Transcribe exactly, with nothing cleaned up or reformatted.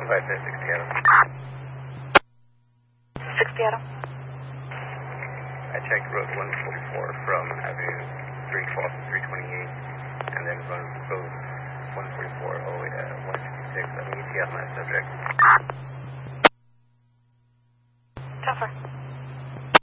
five six Seattle. six Seattle. I checked road one forty-four from Avenue three twelve to three twenty-eight, and then run road one forty-four all the way to one fifty-six. I mean, you see out my subject. Tougher.